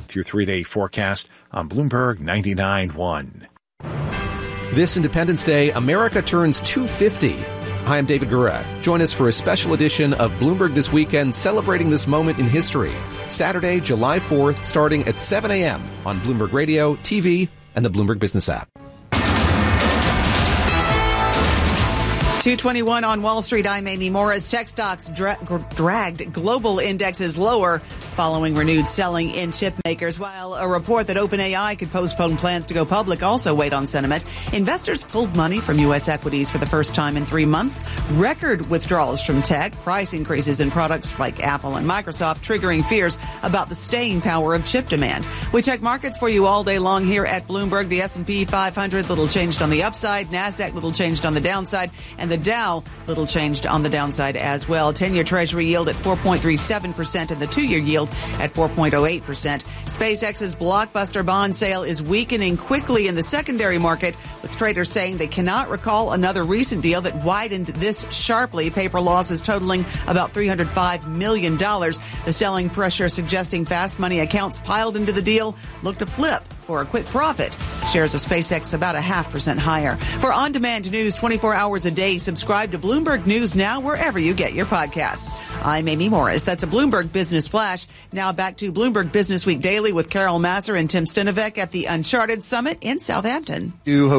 with your 3-day forecast on Bloomberg 99.1. This Independence Day, America turns 250. Hi, I'm David Gura. Join us for a special edition of Bloomberg This Weekend, celebrating this moment in history. Saturday, July 4th, starting at 7 a.m. on Bloomberg Radio, TV, and the Bloomberg Business app. 2:21 on Wall Street. I'm Amy Morris. Tech stocks dragged global indexes lower following renewed selling in chip makers, while a report that OpenAI could postpone plans to go public also weighed on sentiment. Investors pulled money from U.S. equities for the first time in 3 months. Record withdrawals from tech, price increases in products like Apple and Microsoft triggering fears about the staying power of chip demand. We check markets for you all day long here at Bloomberg. The S&P 500 little changed on the upside, NASDAQ little changed on the downside, and the Dow little changed on the downside as well. 10-year Treasury yield at 4.37% and the 2-year yield at 4.08%. SpaceX's blockbuster bond sale is weakening quickly in the secondary market, with traders saying they cannot recall another recent deal that widened this sharply. Paper losses totaling about $305 million. The selling pressure suggesting fast money accounts piled into the deal look to flip for a quick profit. Shares of SpaceX about 0.5% higher. For on-demand news 24 hours a day, subscribe to Bloomberg News Now wherever you get your podcasts. I'm Amy Morris. That's a Bloomberg Business Flash. Now back to Bloomberg Business Week Daily with Carol Massar and Tim Stenovec at the Uncharted Summit in Southampton.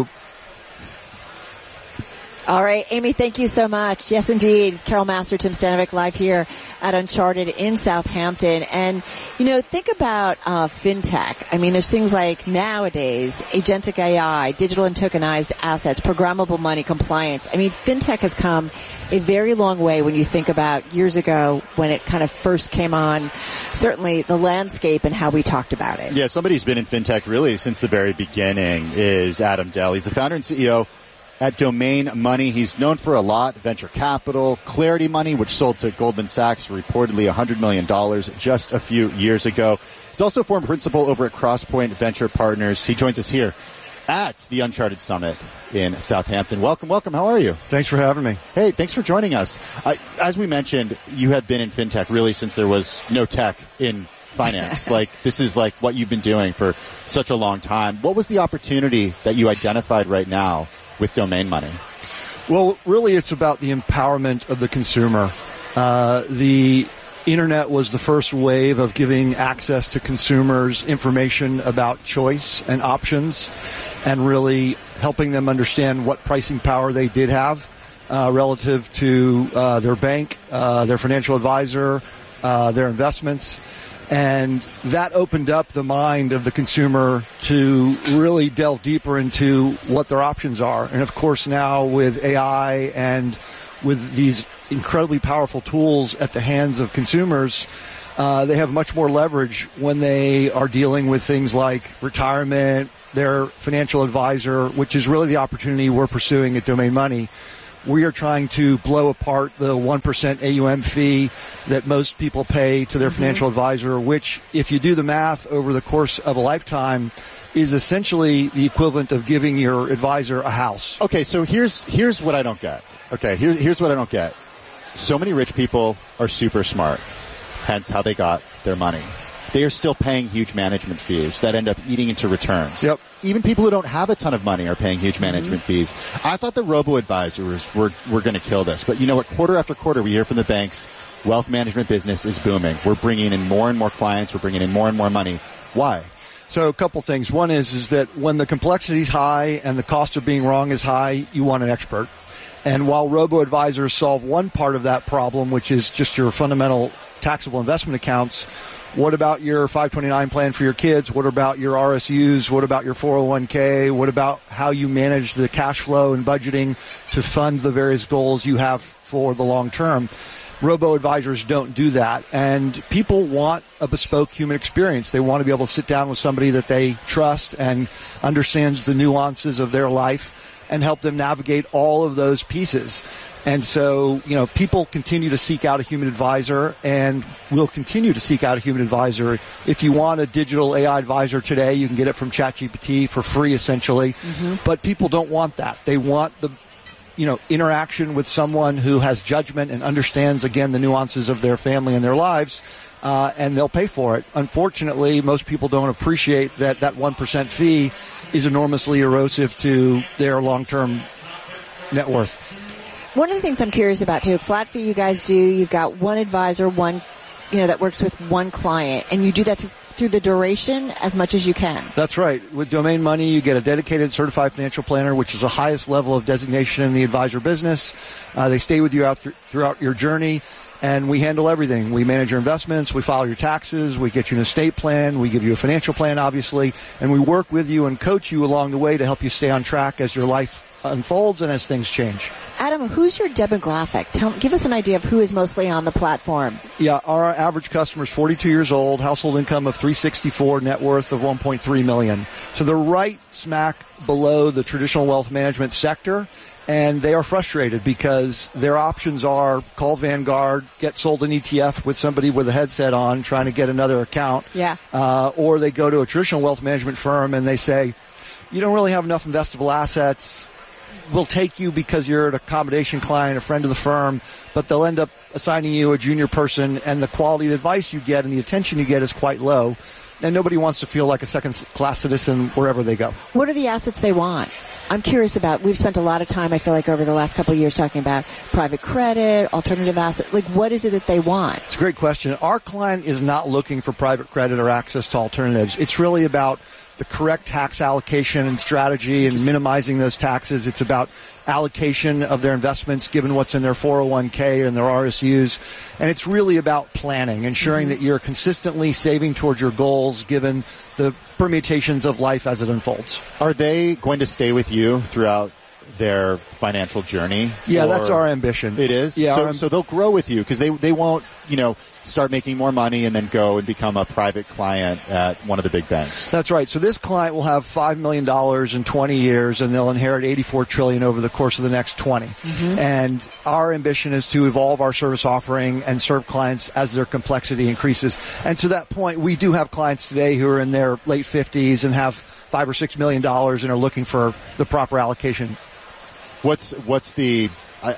All right, Amy, thank you so much. Yes, indeed. Carol Massar, Tim Stenovec, live here at Uncharted in Southampton. And, you know, think about fintech. I mean, there's things like nowadays, agentic AI, digital and tokenized assets, programmable money, compliance. I mean, fintech has come a very long way when you think about years ago when it kind of first came on, certainly the landscape and how we talked about it. Yeah, somebody who's been in fintech really since the very beginning is Adam Dell. He's the founder and CEO at Domain Money. He's known for a lot: venture capital, Clarity Money, which sold to Goldman Sachs for reportedly $100 million just a few years ago. He's also former principal over at Crosspoint Venture Partners. He joins us here at the Uncharted Summit in Southampton. Welcome. How are you? Thanks for having me. Hey, thanks for joining us. As we mentioned, you have been in fintech really since there was no tech in finance. This is like what you've been doing for such a long time. What was the opportunity that you identified right now with Domain Money? Well, really, it's about the empowerment of the consumer. The internet was the first wave of giving access to consumers information about choice and options, and really helping them understand what pricing power they did have relative to their bank, their financial advisor, their investments. And that opened up the mind of the consumer to really delve deeper into what their options are. And of course, now with AI and with these incredibly powerful tools at the hands of consumers, they have much more leverage when they are dealing with things like retirement, their financial advisor, which is really the opportunity we're pursuing at Domain Money. We are trying to blow apart the 1% AUM fee that most people pay to their financial advisor, which, if you do the math over the course of a lifetime, is essentially the equivalent of giving your advisor a house. Okay, so here's what I don't get. Here's what I don't get. So many rich people are super smart, hence how they got their money. They are still paying huge management fees that end up eating into returns. Yep. Even people who don't have a ton of money are paying huge management fees. I thought the robo-advisors were going to kill this. But you know what? Quarter after quarter, we hear from the banks, wealth management business is booming. We're bringing in more and more clients. We're bringing in more and more money. Why? So a couple things. One is that when the complexity is high and the cost of being wrong is high, you want an expert. And while robo-advisors solve one part of that problem, which is just your fundamental taxable investment accounts, what about your 529 plan for your kids? What about your RSUs? What about your 401k? What about how you manage the cash flow and budgeting to fund the various goals you have for the long term? Robo-advisors don't do that. And people want a bespoke human experience. They want to be able to sit down with somebody that they trust and understands the nuances of their life and help them navigate all of those pieces. And so, you know, people continue to seek out a human advisor and will continue to seek out a human advisor. If you want a digital AI advisor today, you can get it from ChatGPT for free, essentially. But people don't want that. They want the, you know, interaction with someone who has judgment and understands, again, the nuances of their family and their lives. and they'll pay for it. Unfortunately, most people don't appreciate that 1% fee is enormously erosive to their long-term net worth. One of the things I'm curious about too, flat fee you guys do, you've got one advisor, one, that works with one client, and you do that through the duration as much as you can. That's right. With Domain Money, you get a dedicated certified financial planner, which is the highest level of designation in the advisor business. They stay with you throughout your journey, and we handle everything. We manage your investments, we file your taxes, we get you an estate plan, we give you a financial plan, obviously, and we work with you and coach you along the way to help you stay on track as your life unfolds and as things change. Adam, who's your demographic? Give us an idea of who is mostly on the platform. Yeah, our average customer is 42 years old, household income of $364, net worth of $1.3 million. So they're right smack below the traditional wealth management sector, and they are frustrated because their options are call Vanguard, get sold an ETF with somebody with a headset on trying to get another account, or they go to a traditional wealth management firm and they say, you don't really have enough investable assets. We'll take you because you're an accommodation client, a friend of the firm, but they'll end up assigning you a junior person, and the quality of the advice you get and the attention you get is quite low, and nobody wants to feel like a second-class citizen wherever they go. What are the assets they want? I'm curious about, we've spent a lot of time, I feel like, over the last couple of years talking about private credit, alternative assets. Like, what is it that they want? It's a great question. Our client is not looking for private credit or access to alternatives. It's really about the correct tax allocation and strategy and minimizing those taxes. It's about allocation of their investments given what's in their 401k and their RSUs. And it's really about planning, ensuring that you're consistently saving towards your goals given the permutations of life as it unfolds. Are they going to stay with you throughout their financial journey? Yeah, that's our ambition. It is? Yeah. So they'll grow with you because they won't, start making more money and then go and become a private client at one of the big banks. That's right. So this client will have $5 million in 20 years, and they'll inherit $84 trillion over the course of the next 20. Mm-hmm. And our ambition is to evolve our service offering and serve clients as their complexity increases. And to that point, we do have clients today who are in their late 50s and have $5 or $6 million and are looking for the proper allocation. What's the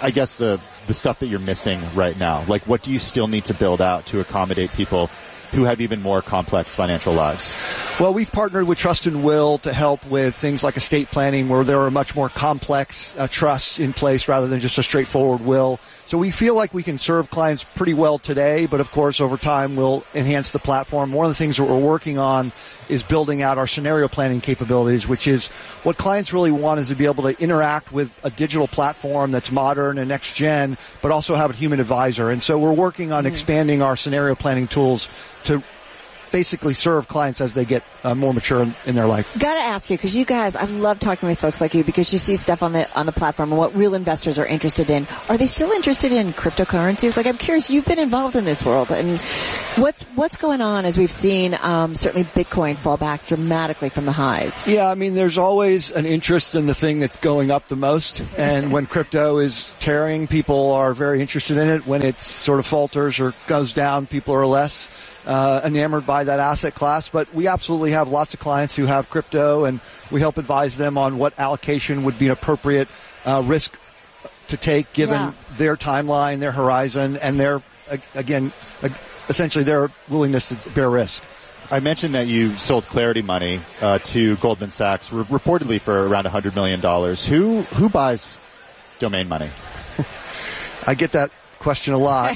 stuff that you're missing right now? Like, what do you still need to build out to accommodate people who have even more complex financial lives? Well, we've partnered with Trust and Will to help with things like estate planning where there are much more complex trusts in place rather than just a straightforward will. So we feel like we can serve clients pretty well today, but of course over time we'll enhance the platform. One of the things that we're working on is building out our scenario planning capabilities, which is what clients really want is to be able to interact with a digital platform that's modern and next gen, but also have a human advisor. And so we're working on expanding our scenario planning tools to basically serve clients as they get more mature in their life. Got to ask you, because you guys, I love talking with folks like you because you see stuff on the platform and what real investors are interested in. Are they still interested in cryptocurrencies? Like, I'm curious, you've been involved in this world, and what's going on as we've seen certainly Bitcoin fall back dramatically from the highs? Yeah, I mean, there's always an interest in the thing that's going up the most, and when crypto is tearing, people are very interested in it. When it sort of falters or goes down, people are less enamored by that asset class. But we absolutely have lots of clients who have crypto, and we help advise them on what allocation would be an appropriate risk to take given their timeline, their horizon, and their, essentially their willingness to bear risk. I mentioned that you sold Clarity Money to Goldman Sachs, reportedly for around $100 million. Who buys Domain Money? I get that question a lot.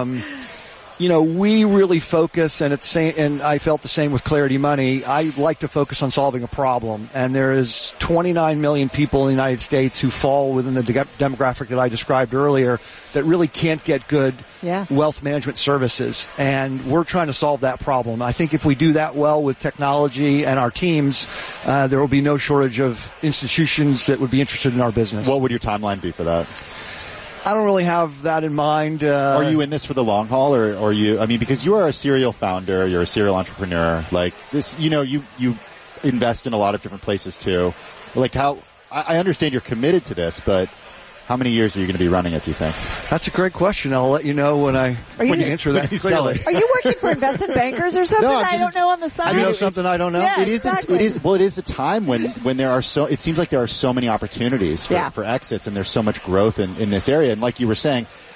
We really focus, and I felt the same with Clarity Money. I like to focus on solving a problem, and there is 29 million people in the United States who fall within the demographic that I described earlier that really can't get good wealth management services, and we're trying to solve that problem. I think if we do that well with technology and our teams, there will be no shortage of institutions that would be interested in our business. What would your timeline be for that? I don't really have that in mind. Are you in this for the long haul, or are you? I mean, because you are a serial founder, you're a serial entrepreneur. Like this, you invest in a lot of different places too. Like I understand you're committed to this, but how many years are you going to be running it, do you think? That's a great question. I'll let you know when you answer that clearly. Are you working for investment bankers or something? No, I don't know on the side. You know something I don't know? Yeah, It is a time when there are it seems like there are so many opportunities for exits, and there's so much growth in this area. And like you were saying,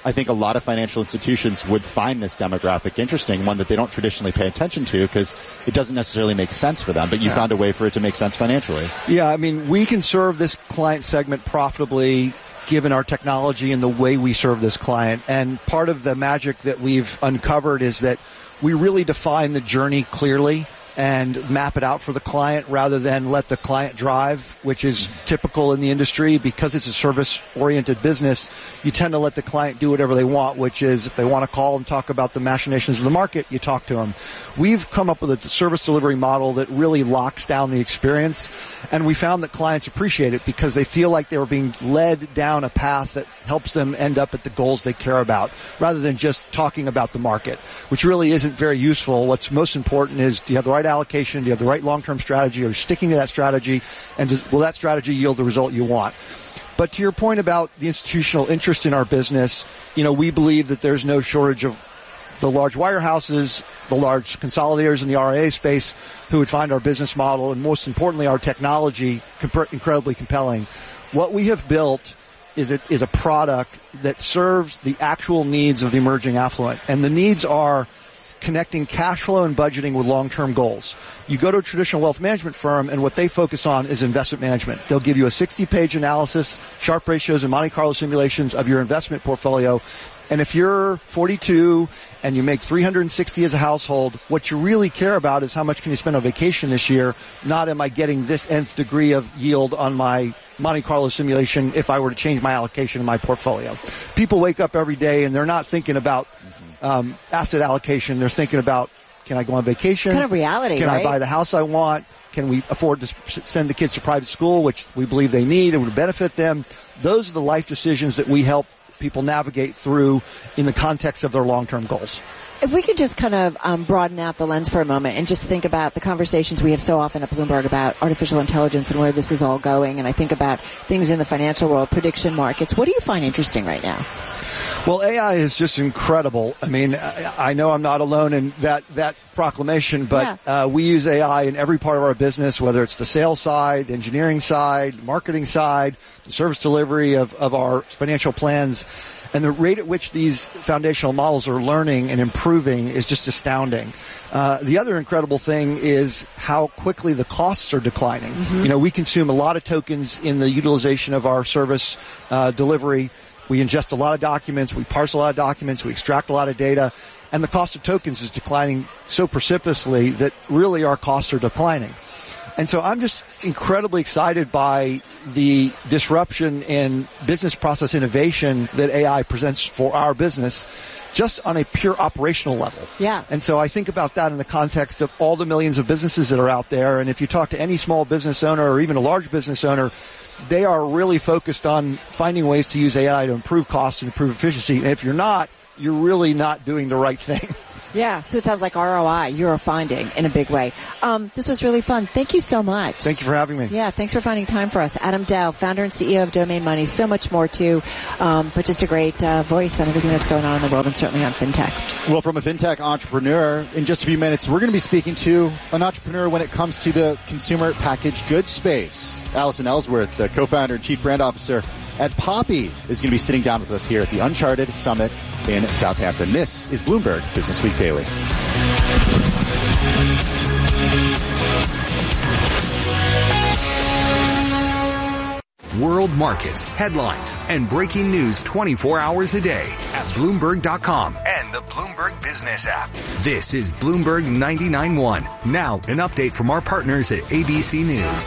I think a lot of financial institutions would find this demographic interesting, one that they don't traditionally pay attention to because it doesn't necessarily make sense for them, but you found a way for it to make sense financially. Yeah, I mean, we can serve this client segment profitably given our technology and the way we serve this client. And part of the magic that we've uncovered is that we really define the journey clearly and map it out for the client rather than let the client drive, which is typical in the industry. Because it's a service-oriented business, you tend to let the client do whatever they want, which is if they want to call and talk about the machinations of the market, you talk to them. We've come up with a service delivery model that really locks down the experience, and we found that clients appreciate it because they feel like they were being led down a path that helps them end up at the goals they care about, rather than just talking about the market, which really isn't very useful. What's most important is, do you have the right allocation? Do you have the right long-term strategy? Are you sticking to that strategy? And will that strategy yield the result you want? But to your point about the institutional interest in our business, we believe that there's no shortage of the large wirehouses, the large consolidators in the RIA space who would find our business model and, most importantly, our technology incredibly compelling. What we have built is a product that serves the actual needs of the emerging affluent. And the needs are connecting cash flow and budgeting with long-term goals. You go to a traditional wealth management firm, and what they focus on is investment management. They'll give you a 60-page analysis, Sharpe ratios, and Monte Carlo simulations of your investment portfolio. And if you're 42 and you make $360 as a household, what you really care about is how much can you spend on vacation this year, not am I getting this nth degree of yield on my Monte Carlo simulation if I were to change my allocation in my portfolio. People wake up every day and they're not thinking about asset allocation. They're thinking about, can I go on vacation? It's kind of reality, Can right? I buy the house I want? Can we afford to send the kids to private school, which we believe they need and would benefit them? Those are the life decisions that we help people navigate through in the context of their long-term goals. If we could just kind of broaden out the lens for a moment and just think about the conversations we have so often at Bloomberg about artificial intelligence and where this is all going, and I think about things in the financial world, prediction markets. What do you find interesting right now? Well, AI is just incredible. I mean, I know I'm not alone in that proclamation, but we use AI in every part of our business, whether it's the sales side, engineering side, marketing side, the service delivery of our financial plans. And the rate at which these foundational models are learning and improving is just astounding. The other incredible thing is how quickly the costs are declining. Mm-hmm. We consume a lot of tokens in the utilization of our service delivery. We ingest a lot of documents. We parse a lot of documents. We extract a lot of data. And the cost of tokens is declining so precipitously that really our costs are declining. And so I'm just incredibly excited by the disruption in business process innovation that AI presents for our business, just on a pure operational level. Yeah. And so I think about that in the context of all the millions of businesses that are out there. And if you talk to any small business owner or even a large business owner, they are really focused on finding ways to use AI to improve cost and improve efficiency. And if you're not, you're really not doing the right thing. Yeah, so it sounds like ROI you're finding in a big way. This was really fun. Thank you so much. Thank you for having me. Yeah, thanks for finding time for us. Adam Dell, founder and CEO of Domain Money. So much more, too, but just a great voice on everything that's going on in the world and certainly on FinTech. Well, from a FinTech entrepreneur, in just a few minutes, we're going to be speaking to an entrepreneur when it comes to the consumer packaged goods space. Allison Ellsworth, the co-founder and chief brand officer at Poppy, is going to be sitting down with us here at the Uncharted Summit in Southampton. This is Bloomberg Business Week Daily. World markets, headlines, and breaking news 24 hours a day at Bloomberg.com and the Bloomberg Business app. This is Bloomberg 99.1. Now, an update from our partners at ABC News.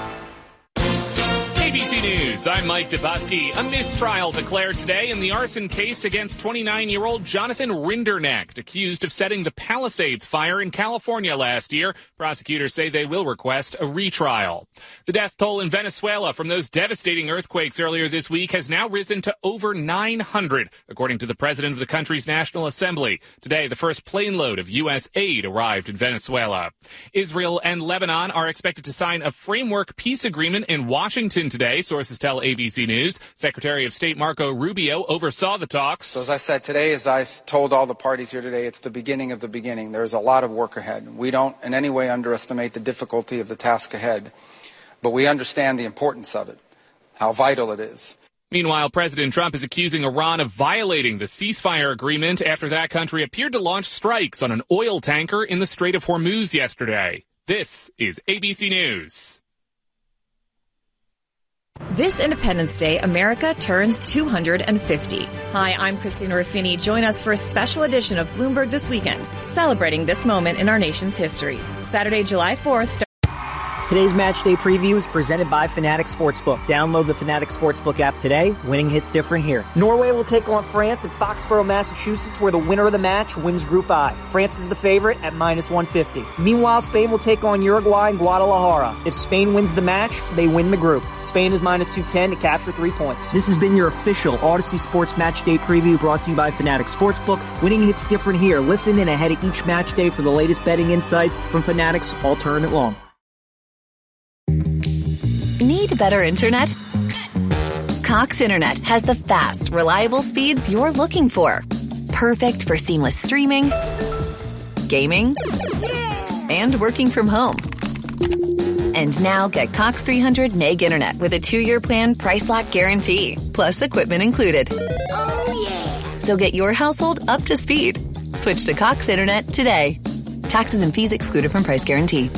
ABC News, I'm Mike Dubusky. A mistrial declared today in the arson case against 29-year-old Jonathan Rinderknecht, accused of setting the Palisades fire in California last year. Prosecutors say they will request a retrial. The death toll in Venezuela from those devastating earthquakes earlier this week has now risen to over 900, according to the president of the country's National Assembly. Today, the first plane load of U.S. aid arrived in Venezuela. Israel and Lebanon are expected to sign a framework peace agreement in Washington today, sources tell ABC News. Secretary of State Marco Rubio oversaw the talks. So as I said today, as I told all the parties here today, it's the beginning of the beginning. There's a lot of work ahead. We don't in any way underestimate the difficulty of the task ahead, but we understand the importance of it, how vital it is. Meanwhile, President Trump is accusing Iran of violating the ceasefire agreement after that country appeared to launch strikes on an oil tanker in the Strait of Hormuz yesterday. This is ABC News. This Independence Day, America turns 250. Hi, I'm Christina Ruffini. Join us for a special edition of Bloomberg This Weekend, celebrating this moment in our nation's history. Saturday, July 4th. Today's match day preview is presented by Fanatics Sportsbook. Download the Fanatics Sportsbook app today. Winning hits different here. Norway will take on France at Foxborough, Massachusetts, where the winner of the match wins Group I. France is the favorite at -150. Meanwhile, Spain will take on Uruguay in Guadalajara. If Spain wins the match, they win the group. Spain is -210 to capture 3 points. This has been your official Odyssey Sports Match Day preview brought to you by Fanatics Sportsbook. Winning hits different here. Listen in ahead of each match day for the latest betting insights from Fanatics all tournament long. Need better internet? Cox Internet has the fast, reliable speeds you're looking for. Perfect for seamless streaming, gaming, and working from home. And now get Cox 300 meg internet with a 2-year plan price lock guarantee, plus equipment included. Oh, yeah. So get your household up to speed. Switch to Cox Internet today. Taxes and fees excluded from price guarantee.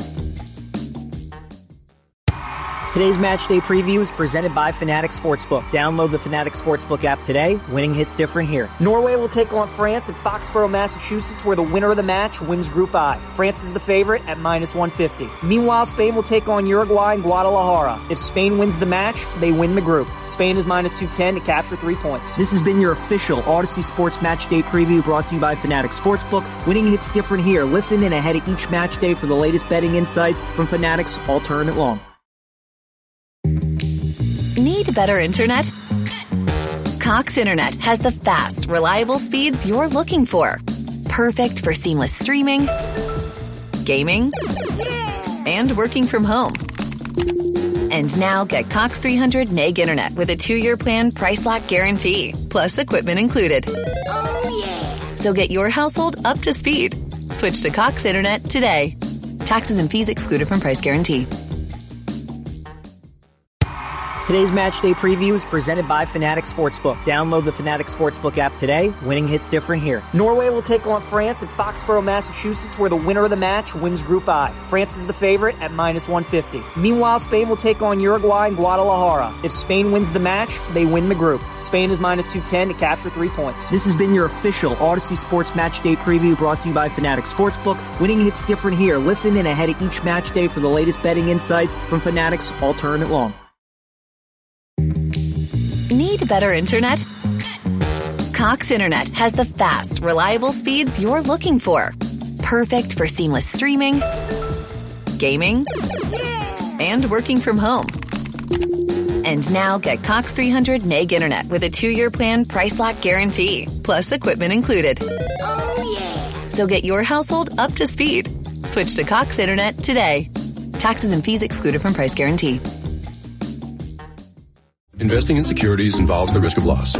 Today's match day preview is presented by Fanatics Sportsbook. Download the Fanatics Sportsbook app today. Winning hits different here. Norway will take on France at Foxborough, Massachusetts, where the winner of the match wins Group I. France is the favorite at -150. Meanwhile, Spain will take on Uruguay in Guadalajara. If Spain wins the match, they win the group. Spain is -210 to capture 3 points. This has been your official Odyssey Sports Match Day preview brought to you by Fanatics Sportsbook. Winning hits different here. Listen in ahead of each match day for the latest betting insights from Fanatics all tournament long. Need better internet? Cox Internet has the fast, reliable speeds you're looking for. Perfect for seamless streaming, gaming, and working from home. And now get Cox 300 meg internet with a 2-year plan price lock guarantee, plus equipment included. Oh, yeah. So get your household up to speed. Switch to Cox Internet today. Taxes and fees excluded from price guarantee. Today's match day preview is presented by Fanatics Sportsbook. Download the Fanatics Sportsbook app today. Winning hits different here. Norway will take on France at Foxborough, Massachusetts, where the winner of the match wins Group I. France is the favorite at -150. Meanwhile, Spain will take on Uruguay in Guadalajara. If Spain wins the match, they win the group. Spain is -210 to capture 3 points. This has been your official Odyssey Sports Match Day preview brought to you by Fanatics Sportsbook. Winning hits different here. Listen in ahead of each match day for the latest betting insights from Fanatics all tournament long. Need better internet? Cox Internet has the fast, reliable speeds you're looking for. Perfect for seamless streaming, gaming, and working from home. And now get Cox 300 meg internet with a 2-year plan price lock guarantee, plus equipment included. Oh, yeah. So get your household up to speed. Switch to Cox Internet today. Taxes and fees excluded from price guarantee. Investing in securities involves the risk of loss.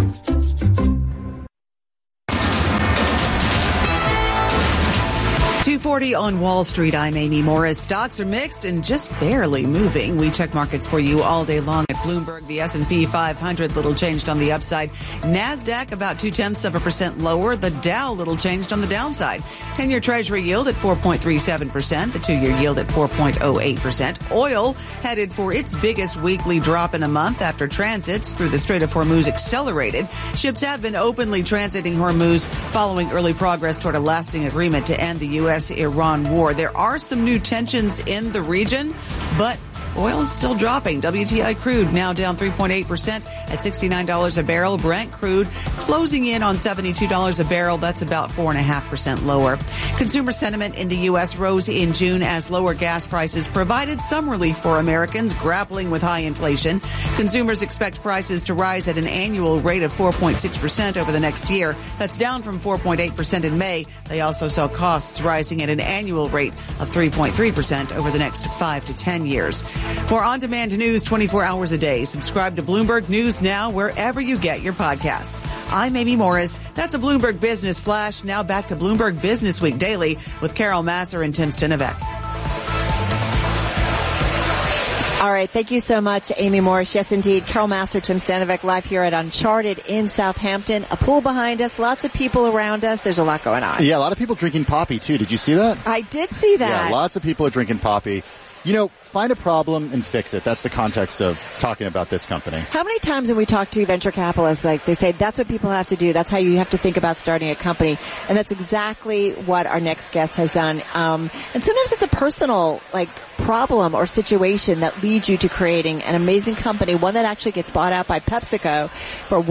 $240 on Wall Street. I'm Amy Morris. Stocks are mixed and just barely moving. We check markets for you all day long at Bloomberg. The S&P 500 little changed on the upside. NASDAQ about 0.2% lower. The Dow little changed on the downside. 10-year Treasury yield at 4.37%. The 2-year yield at 4.08%. Oil headed for its biggest weekly drop in a month after transits through the Strait of Hormuz accelerated. Ships have been openly transiting Hormuz following early progress toward a lasting agreement to end the U.S.-Iran war. There are some new tensions in the region, but oil is still dropping. WTI crude now down 3.8% at $69 a barrel. Brent crude closing in on $72 a barrel. That's about 4.5% lower. Consumer sentiment in the U.S. rose in June as lower gas prices provided some relief for Americans grappling with high inflation. Consumers expect prices to rise at an annual rate of 4.6% over the next year. That's down from 4.8% in May. They also saw costs rising at an annual rate of 3.3% over the next 5 to 10 years. For on-demand news 24 hours a day, subscribe to Bloomberg News Now wherever you get your podcasts. I'm Amy Morris. That's a Bloomberg Business Flash. Now back to Bloomberg Business Week Daily with Carol Massar and Tim Stenovec. All right. Thank you so much, Amy Morris. Yes, indeed. Carol Master, Tim Stanovic, live here at Uncharted in Southampton. A pool behind us. Lots of people around us. There's a lot going on. Yeah, a lot of people drinking Poppy, too. Did you see that? I did see that. Yeah, lots of people are drinking Poppy. You know, find a problem and fix it. That's the context of talking about this company. How many times when we talk to venture capitalists, like they say, that's what people have to do. That's how you have to think about starting a company. And that's exactly what our next guest has done. And sometimes it's a personal, problem or situation that leads you to creating an amazing company, one that actually gets bought out by PepsiCo for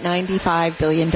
$1.95 billion.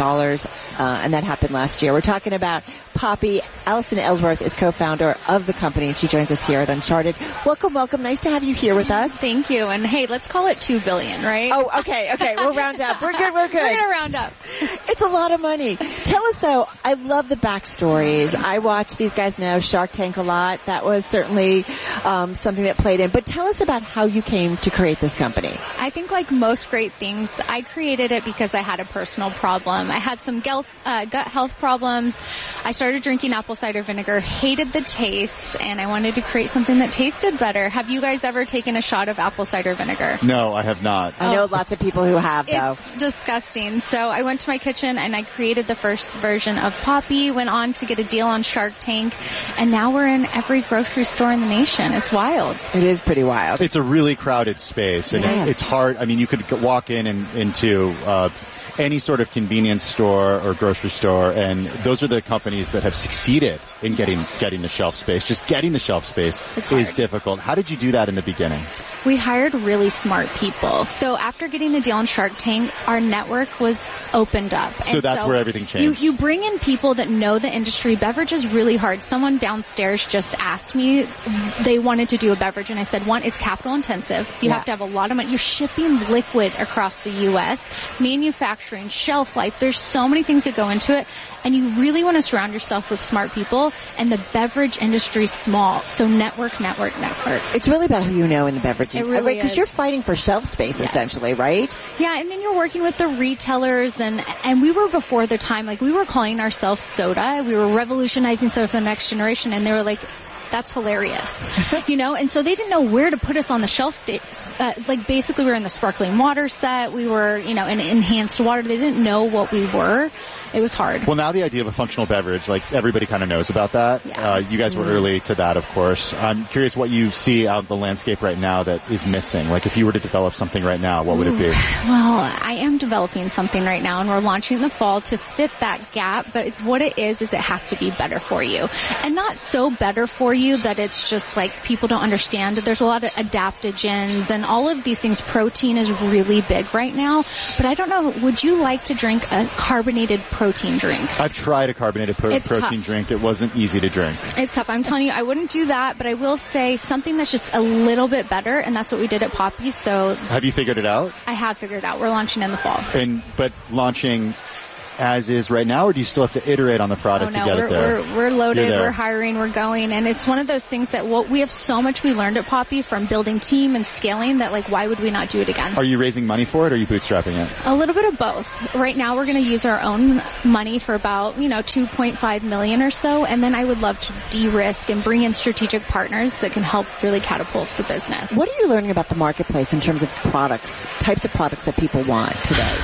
And that happened last year. We're talking about Poppy. Allison Ellsworth is co-founder of the company, and she joins us here at Uncharted. Welcome. Nice to have you here with us. Thank you. And hey, let's call it $2 billion, right? Oh, okay. We'll round up. We're good. We're going to round up. It's a lot of money. Tell us, though, I love the backstories. I watch these guys know Shark Tank a lot. That was certainly something that played in. But tell us about how you came to create this company. I think like most great things, I created it because I had a personal problem. I had some gut health problems. I started drinking apple cider vinegar, hated the taste, and I wanted to create something that tasted better. Have you guys ever taken a shot of apple cider vinegar? No, I have not. I know lots of people who have, though. It's disgusting. So I went to my kitchen and I created the first version of Poppy, went on to get a deal on Shark Tank, and now we're in every grocery store in the nation. It's wild. It is pretty wild. It's a really crowded space, and it's hard. I mean, you could walk into any sort of convenience store or grocery store, and those are the companies that have succeeded in getting the shelf space. Just getting the shelf space is difficult. How did you do that in the beginning? We hired really smart people. So after getting a deal on Shark Tank, our network was opened up. So that's where everything changed. You bring in people that know the industry. Beverage is really hard. Someone downstairs just asked me, they wanted to do a beverage, and I said, one, it's capital intensive. You have to have a lot of money. You're shipping liquid across the U.S., manufacturing, shelf life. There's so many things that go into it, and you really want to surround yourself with smart people, and the beverage industry is small. So network. It's really about who you know in the beverage. It really is. Because you're fighting for shelf space, essentially, right? Yeah, and then you're working with the retailers, and we were before the time, we were calling ourselves soda. We were revolutionizing soda for the next generation, and they were like, that's hilarious, and so they didn't know where to put us on the shelf state. Basically we were in the sparkling water set. We were, in enhanced water. They didn't know what we were. It was hard. Well, now the idea of a functional beverage, everybody kind of knows about that. Yeah. You guys were early to that, of course. I'm curious what you see out of the landscape right now that is missing. If you were to develop something right now, what would it be? Well, I am developing something right now, and we're launching in the fall to fit that gap. But what it is it has to be better for you. And not so better for you that it's just people don't understand. There's a lot of adaptogens and all of these things. Protein is really big right now. But I don't know, would you like to drink a carbonated protein drink? I've tried a carbonated protein drink. It wasn't easy to drink. It's tough. I'm telling you, I wouldn't do that, but I will say something that's just a little bit better, and that's what we did at Poppy. So have you figured it out? I have figured it out. We're launching in the fall. But launching as is right now, or do you still have to iterate on the product to get it there? We're loaded, we're hiring, we're going, and it's one of those things that we have so much we learned at Poppy from building team and scaling that why would we not do it again? Are you raising money for it, or are you bootstrapping it? A little bit of both. Right now we're going to use our own money for about, $2.5 million or so, and then I would love to de-risk and bring in strategic partners that can help really catapult the business. What are you learning about the marketplace in terms of types of products that people want today?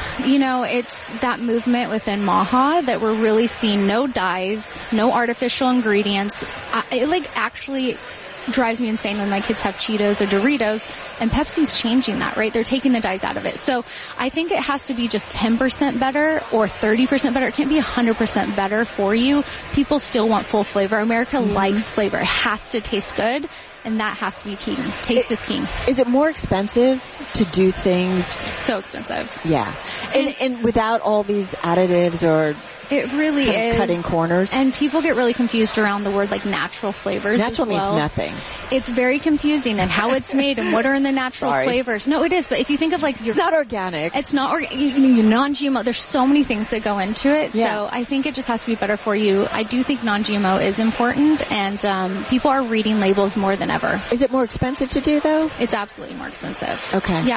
It's that movement within Maha that we're really seeing no dyes, no artificial ingredients. It actually drives me insane when my kids have Cheetos or Doritos, and Pepsi's changing that, right? They're taking the dyes out of it. So I think it has to be just 10% better or 30% better. It can't be 100% better for you. People still want full flavor. America likes flavor. It has to taste good. And that has to be king. Taste is king. Is it more expensive to do things? So expensive. Yeah. And without all these additives or... It really is. Cutting corners. And people get really confused around the word natural flavors. Natural means nothing. It's very confusing, and how it's made and what are in the natural flavors. No, it is. But if you think of it's not organic. It's not non-GMO. There's so many things that go into it. Yeah. So I think it just has to be better for you. I do think non-GMO is important, and people are reading labels more than ever. Is it more expensive to do, though? It's absolutely more expensive. Okay. Yeah.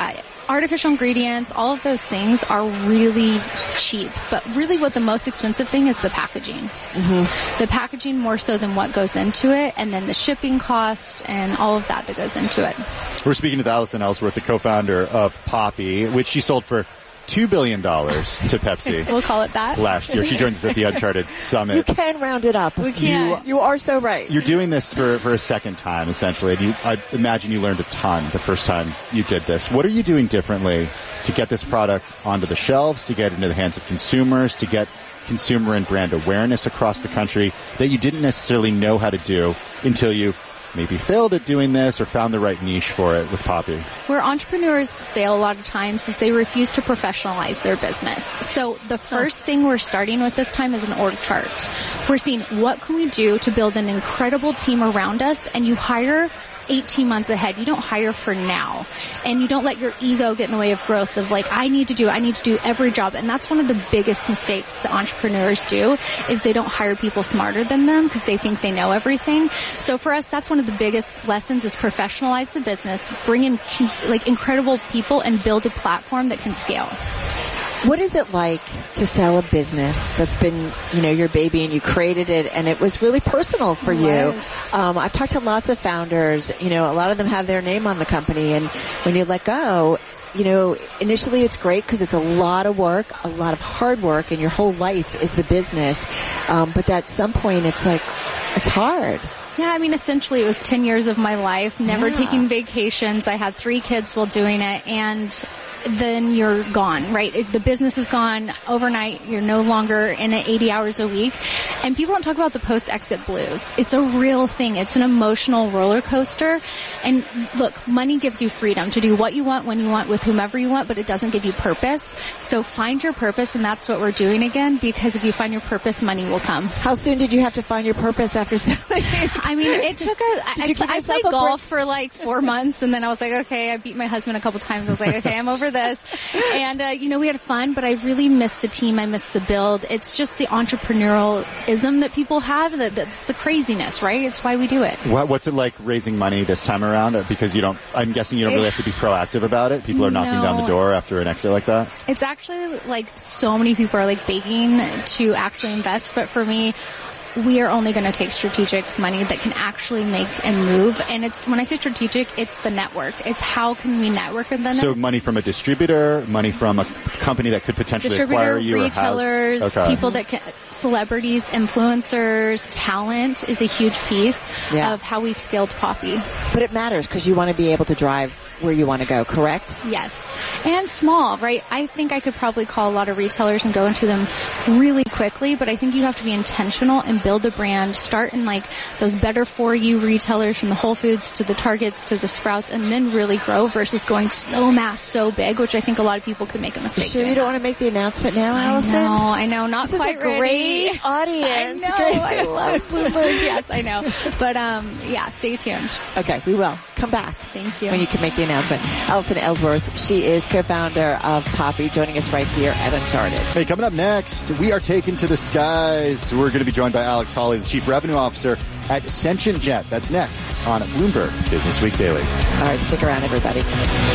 artificial ingredients, all of those things are really cheap. But really what the most expensive thing is the packaging. The packaging more so than what goes into it, and then the shipping cost and all of that goes into it. We're speaking with Allison Ellsworth, the co-founder of Poppi, which she sold for $2 billion to Pepsi. We'll call it that. Last year. She joins us at the Uncharted Summit. You can round it up. We can. You are so right. You're doing this for a second time, essentially. And I imagine you learned a ton the first time you did this. What are you doing differently to get this product onto the shelves, to get into the hands of consumers, to get consumer and brand awareness across the country that you didn't necessarily know how to do until you maybe failed at doing this or found the right niche for it with Poppi? Where entrepreneurs fail a lot of times is they refuse to professionalize their business. So the first thing we're starting with this time is an org chart. We're seeing what can we do to build an incredible team around us, and you hire 18 months ahead. You don't hire for now. And you don't let your ego get in the way of growth of like, I need to do every job. And that's one of the biggest mistakes that entrepreneurs do, is they don't hire people smarter than them because they think they know everything. So for us, that's one of the biggest lessons, is professionalize the business, bring in like incredible people, and build a platform that can scale. What is it like to sell a business that's been, your baby, and you created it, and it was really personal for you? I've talked to lots of founders, a lot of them have their name on the company, and when you let go, initially it's great because it's a lot of work, a lot of hard work, and your whole life is the business. But at some point it's like, it's hard. Yeah, I mean, essentially it was 10 years of my life, never taking vacations. I had 3 kids while doing it, and then you're gone, right? The business is gone overnight. You're no longer in it 80 hours a week. And people don't talk about the post-exit blues. It's a real thing. It's an emotional roller coaster. And look, money gives you freedom to do what you want, when you want, with whomever you want, but it doesn't give you purpose. So find your purpose, and that's what we're doing again, because if you find your purpose, money will come. How soon did you have to find your purpose after selling? I mean, it took I played golf for like 4 months, and then I was like, okay, I beat my husband a couple times. I was like, okay, I'm over this. And, we had fun, but I really missed the team. I missed the build. It's just the entrepreneurialism that people have. That's the craziness, right? It's why we do it. What's it like raising money this time around? Because I'm guessing you don't really have to be proactive about it. People are knocking down the door after an exit like that. It's actually like so many people are like begging to actually invest. But for me, we are only going to take strategic money that can actually make and move. And it's, when I say strategic, it's the network. It's how can we network with them. So money from a distributor, money from a company that could potentially acquire you, retailers, people that can, celebrities, influencers, talent is a huge piece of how we scaled Poppi. But it matters because you want to be able to drive where you want to go, correct? Yes. And small, right? I think I could probably call a lot of retailers and go into them really quickly, but I think you have to be intentional and build a brand. Start in like those better for you retailers, from the Whole Foods to the Targets to the Sprouts, and then really grow versus going so mass, so big, which I think a lot of people could make a mistake. Sure, you don't want to make the announcement now, Allison? I know, not this quite is a great audience. I know, I love Bloomberg. Yes, I know. But stay tuned. Okay, we will. Come back. Thank you. When you can make the announcement. Allison Ellsworth, she is co-founder of Poppi, joining us right here at Uncharted. Hey, coming up next, we are taken to the skies. We're going to be joined by Alex Hawley, the Chief Revenue Officer at Ascension Jet. That's next on Bloomberg Business Week Daily. All right, stick around, everybody.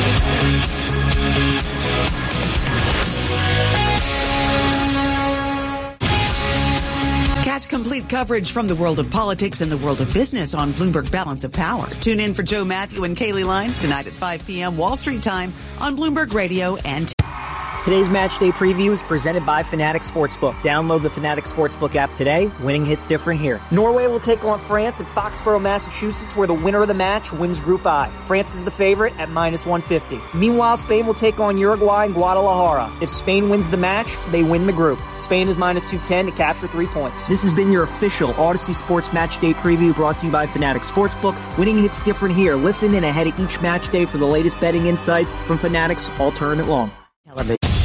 Catch complete coverage from the world of politics and the world of business on Bloomberg Balance of Power. Tune in for Joe Matthew and Kaylee Lyons tonight at 5 p.m. Wall Street time on Bloomberg Radio and Today's match day preview is presented by Fanatics Sportsbook. Download the Fanatics Sportsbook app today. Winning hits different here. Norway will take on France at Foxborough, Massachusetts, where the winner of the match wins Group I. France is the favorite at -150. Meanwhile, Spain will take on Uruguay in Guadalajara. If Spain wins the match, they win the group. Spain is -210 to capture 3 points. This has been your official Odyssey Sports Match Day preview, brought to you by Fanatics Sportsbook. Winning hits different here. Listen in ahead of each match day for the latest betting insights from Fanatics all tournament long.